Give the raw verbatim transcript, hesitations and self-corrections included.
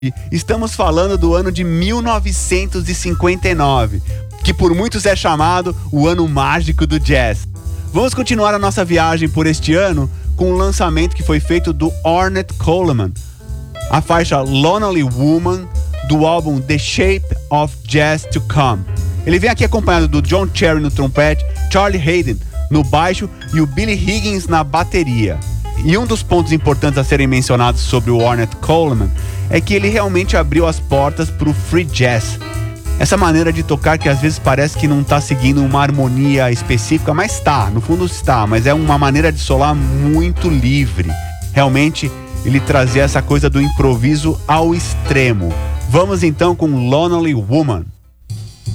Estamos falando do ano de mil novecentos e cinquenta e nove, que por muitos é chamado o ano mágico do jazz. Vamos continuar a nossa viagem por este ano com um lançamento que foi feito do Ornette Coleman, a faixa Lonely Woman, do álbum The Shape of Jazz to Come. Ele vem aqui acompanhado do John Cherry no trompete, Charlie Haden no baixo e o Billy Higgins na bateria. E um dos pontos importantes a serem mencionados sobre o Ornette Coleman é que ele realmente abriu as portas para o free jazz. Essa maneira de tocar que às vezes parece que não está seguindo uma harmonia específica, mas está, no fundo está, mas é uma maneira de solar muito livre. Realmente ele trazia essa coisa do improviso ao extremo. Vamos então com Lonely Woman.